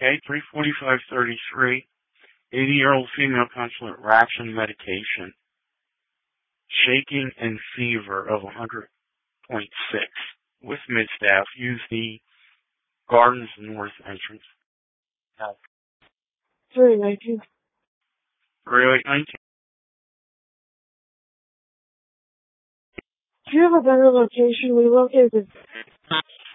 Okay, 34533. 80-year-old female consulate ration medication. Shaking and fever of 100.6. With mid-staff. Use the Gardens North entrance. 319. 3819. Do you have a better location? We located